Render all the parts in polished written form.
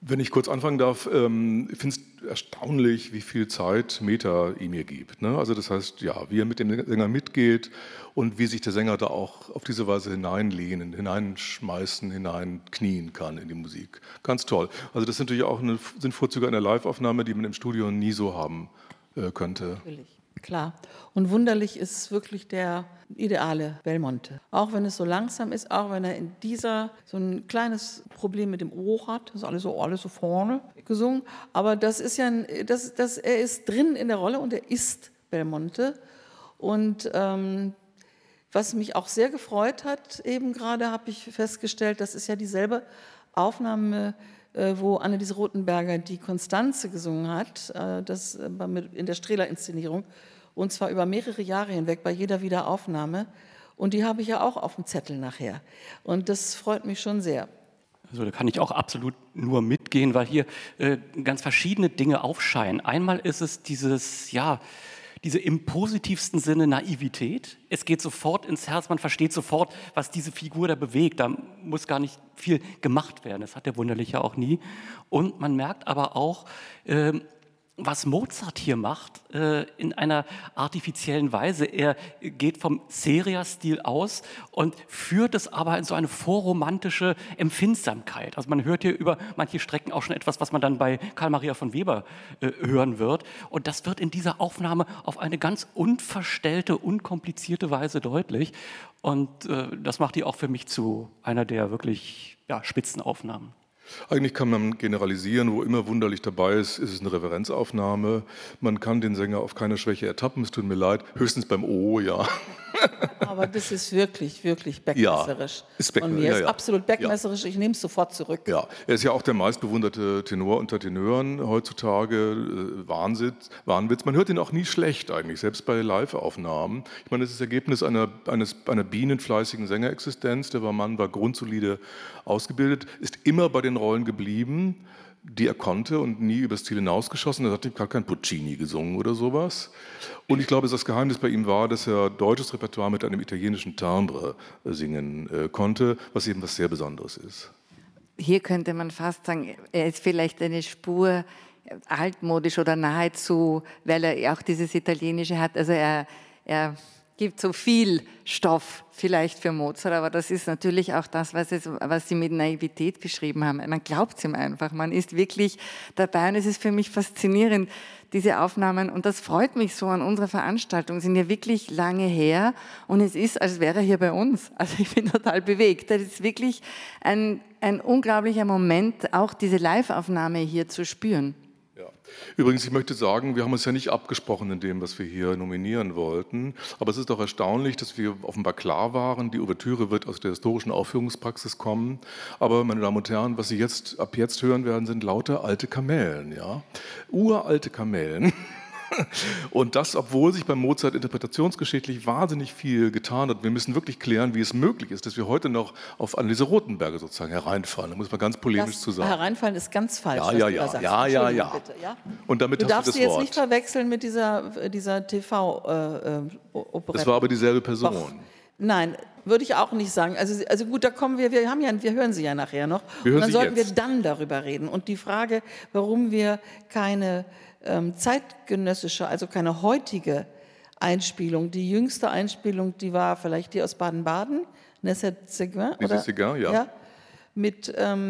Wenn ich kurz anfangen darf, ich finde es erstaunlich, wie viel Zeit Meta ihm hier gibt. Ne? Also das heißt, ja, wie er mit dem Sänger mitgeht und wie sich der Sänger da auch auf diese Weise hineinlehnen, hineinschmeißen, hineinknien kann in die Musik. Ganz toll. Also das sind natürlich auch sind Vorzüge einer Live-Aufnahme, die man im Studio nie so haben könnte. Natürlich. Klar. Und wunderlich ist wirklich der ideale Belmonte. Auch wenn es so langsam ist, auch wenn er in dieser so ein kleines Problem mit dem O hat, das ist alles so vorne gesungen. Aber das ist ja, er ist drin in der Rolle und er ist Belmonte. Und was mich auch sehr gefreut hat, eben gerade habe ich festgestellt, das ist ja dieselbe Aufnahme, wo Anneliese Rothenberger die Constanze gesungen hat, das in der Strehler-Inszenierung, und zwar über mehrere Jahre hinweg bei jeder Wiederaufnahme. Und die habe ich ja auch auf dem Zettel nachher. Und das freut mich schon sehr. Also da kann ich auch absolut nur mitgehen, weil hier ganz verschiedene Dinge aufscheinen. Einmal ist es diese im positivsten Sinne Naivität. Es geht sofort ins Herz, man versteht sofort, was diese Figur da bewegt. Da muss gar nicht viel gemacht werden, das hat der Wunderliche auch nie. Und man merkt aber auch, was Mozart hier macht, in einer artifiziellen Weise. Er geht vom Seria-Stil aus und führt es aber in so eine vorromantische Empfindsamkeit. Also man hört hier über manche Strecken auch schon etwas, was man dann bei Karl Maria von Weber hören wird. Und das wird in dieser Aufnahme auf eine ganz unverstellte, unkomplizierte Weise deutlich. Und das macht die auch für mich zu einer der wirklich Spitzenaufnahmen. Eigentlich kann man generalisieren, wo immer wunderlich dabei ist, ist es eine Referenzaufnahme. Man kann den Sänger auf keine Schwäche ertappen, es tut mir leid, höchstens beim O, ja. Aber das ist wirklich, wirklich beckmesserisch. Von mir ist absolut beckmesserisch, ich nehme es sofort zurück. Ja, er ist ja auch der meistbewunderte Tenor unter Tenören heutzutage, Wahnwitz. Man hört ihn auch nie schlecht eigentlich, selbst bei Live-Aufnahmen. Ich meine, das ist das Ergebnis einer bienenfleißigen Sängerexistenz. Der Mann war grundsolide ausgebildet, ist immer bei den Rollen geblieben, die er konnte und nie übers Ziel hinausgeschossen. Er hat gar kein Puccini gesungen oder sowas. Und ich glaube, das Geheimnis bei ihm war, dass er deutsches Repertoire mit einem italienischen Timbre singen konnte, was eben was sehr Besonderes ist. Hier könnte man fast sagen, er ist vielleicht eine Spur altmodisch oder nahezu, weil er auch dieses Italienische hat. Also er gibt so viel Stoff vielleicht für Mozart, aber das ist natürlich auch das, was Sie mit Naivität beschrieben haben. Man glaubt es ihm einfach, man ist wirklich dabei und es ist für mich faszinierend, diese Aufnahmen, und das freut mich so an unserer Veranstaltung, sind ja wirklich lange her und es ist, als wäre er hier bei uns. Also ich bin total bewegt. Das ist wirklich ein unglaublicher Moment, auch diese Live-Aufnahme hier zu spüren. Übrigens, ich möchte sagen, wir haben uns ja nicht abgesprochen in dem, was wir hier nominieren wollten, aber es ist doch erstaunlich, dass wir offenbar klar waren, die Ouvertüre wird aus der historischen Aufführungspraxis kommen, aber meine Damen und Herren, was Sie ab jetzt hören werden, sind lauter alte Kamellen, ja? Uralte Kamellen. Und das, obwohl sich bei Mozart interpretationsgeschichtlich wahnsinnig viel getan hat. Wir müssen wirklich klären, wie es möglich ist, dass wir heute noch auf Anneliese Rothenberger sozusagen hereinfallen. Da muss man ganz polemisch zu sagen. Hereinfallen ist ganz falsch. Ja. Bitte, ja? Und damit du darfst hast du sie das jetzt nicht verwechseln mit dieser TV-Operette. Das war aber dieselbe Person. Doch. Nein, würde ich auch nicht sagen. Also gut, da kommen wir hören Sie ja nachher noch. Und dann sollten wir dann darüber reden. Und die Frage, warum wir keine zeitgenössische, also keine heutige Einspielung, die jüngste Einspielung, die war vielleicht die aus Baden-Baden, Nesset Seguin, ja. Mit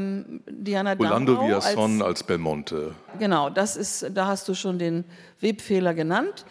Diana Damrau. Orlando Villazón als Belmonte. Genau, da hast du schon den Webfehler genannt.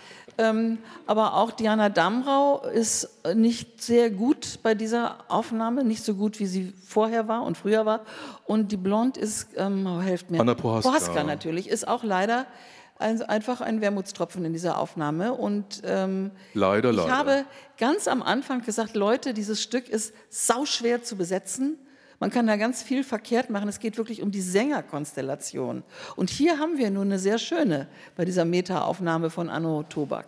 Aber auch Diana Damrau ist nicht sehr gut bei dieser Aufnahme, nicht so gut, wie sie vorher war und früher war. Und die Blonde ist, helft mir. Anna Prohaska natürlich, ist auch leider einfach ein Wermutstropfen in dieser Aufnahme. Und leider. Ich habe ganz am Anfang gesagt, Leute, dieses Stück ist sauschwer zu besetzen. Man kann da ganz viel verkehrt machen. Es geht wirklich um die Sängerkonstellation. Und hier haben wir nun eine sehr schöne bei dieser Meta-Aufnahme von Anno Tobak.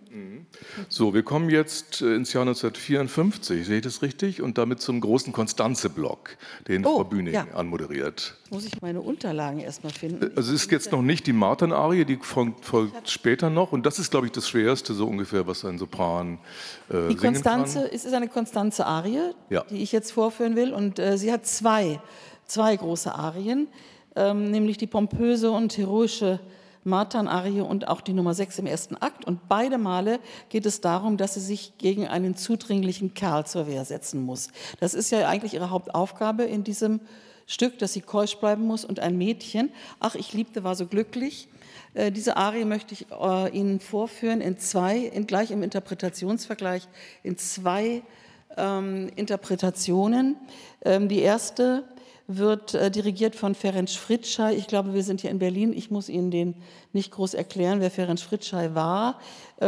So, wir kommen jetzt ins Jahr 1954, sehe ich das richtig? Und damit zum großen Konstanze-Block, den Frau Bühning anmoderiert. Muss ich meine Unterlagen erstmal finden. Also es ist jetzt noch nicht die Martin-Arie, die folgt später noch. Und das ist, glaube ich, das Schwerste, so ungefähr, was ein Sopran die Konstanze, es ist eine Konstanze-Arie, die ich jetzt vorführen will. Und sie hat zwei große Arien. nämlich die pompöse und heroische Martern-Arie und auch die Nummer 6 im ersten Akt. Und beide Male geht es darum, dass sie sich gegen einen zudringlichen Kerl zur Wehr setzen muss. Das ist ja eigentlich ihre Hauptaufgabe in diesem Stück, dass sie keusch bleiben muss und ein Mädchen. Ach, ich liebte, war so glücklich. Diese Arie möchte ich Ihnen vorführen gleich im Interpretationsvergleich in 2 Interpretationen. Die erste wird dirigiert von Ferenc Fritzsche. Ich glaube, wir sind hier in Berlin. Ich muss Ihnen den nicht groß erklären, wer Ferenc Fritzsche war.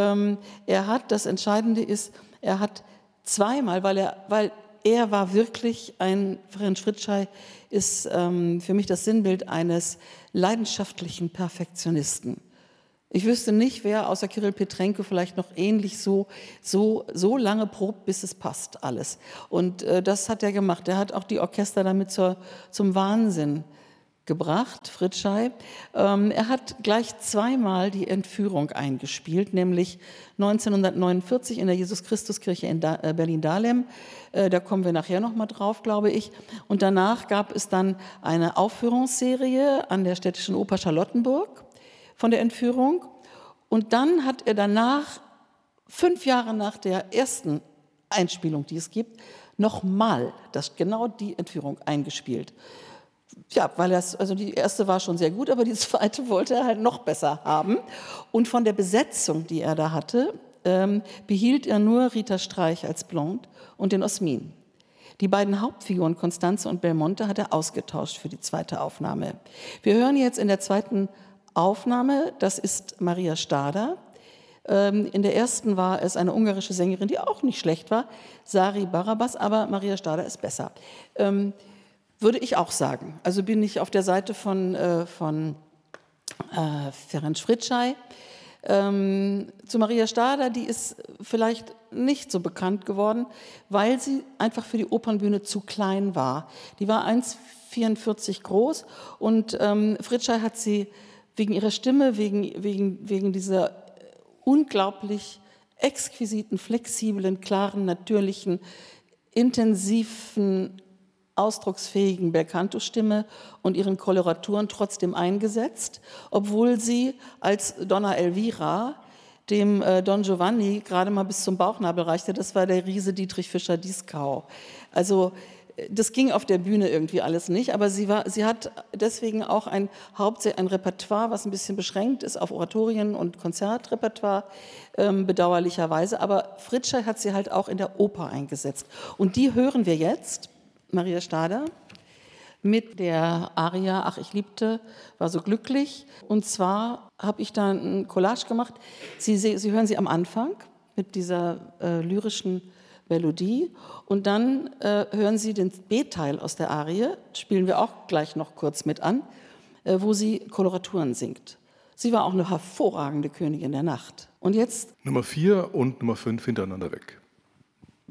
Das Entscheidende ist, er hat zweimal, weil er war wirklich Ferenc Fritzsche ist für mich das Sinnbild eines leidenschaftlichen Perfektionisten. Ich wüsste nicht, wer außer Kirill Petrenko vielleicht noch ähnlich so lange probt, bis es passt alles. Und das hat er gemacht. Er hat auch die Orchester damit zum Wahnsinn gebracht, Fritzsche. Er hat gleich zweimal die Entführung eingespielt, nämlich 1949 in der Jesus-Christus-Kirche in Berlin-Dahlem. Da kommen wir nachher noch mal drauf, glaube ich. Und danach gab es dann eine Aufführungsserie an der Städtischen Oper Charlottenburg von der Entführung. Und dann hat er danach, 5 Jahre nach der ersten Einspielung, die es gibt, nochmal genau die Entführung eingespielt. Ja, also die erste war schon sehr gut, aber die zweite wollte er halt noch besser haben. Und von der Besetzung, die er da hatte, behielt er nur Rita Streich als Blonde und den Osmin. Die beiden Hauptfiguren, Constanze und Belmonte, hat er ausgetauscht für die zweite Aufnahme. Wir hören jetzt in der zweiten Aufnahme, das ist Maria Stadler. In der ersten war es eine ungarische Sängerin, die auch nicht schlecht war, Sari Barabas, aber Maria Stadler ist besser. Würde ich auch sagen. Also bin ich auf der Seite von Ferenc Fritzsche. Zu Maria Stadler, die ist vielleicht nicht so bekannt geworden, weil sie einfach für die Opernbühne zu klein war. Die war 1,44 groß und Fritzsche hat sie wegen ihrer Stimme, wegen dieser unglaublich exquisiten, flexiblen, klaren, natürlichen, intensiven, ausdrucksfähigen Belcanto-Stimme und ihren Koloraturen trotzdem eingesetzt, obwohl sie als Donna Elvira dem Don Giovanni gerade mal bis zum Bauchnabel reichte. Das war der Riese Dietrich Fischer-Dieskau. Also das ging auf der Bühne irgendwie alles nicht, aber sie hat deswegen auch ein Repertoire, was ein bisschen beschränkt ist auf Oratorien und Konzertrepertoire, bedauerlicherweise. Aber Fritzsche hat sie halt auch in der Oper eingesetzt. Und die hören wir jetzt, Maria Stadler, mit der Aria Ach, ich liebte, war so glücklich. Und zwar habe ich da ein Collage gemacht. Sie hören sie am Anfang mit dieser lyrischen Melodie und dann hören Sie den B-Teil aus der Arie, spielen wir auch gleich noch kurz mit an, wo sie Koloraturen singt. Sie war auch eine hervorragende Königin der Nacht. Und jetzt Nummer 4 und Nummer 5 hintereinander weg.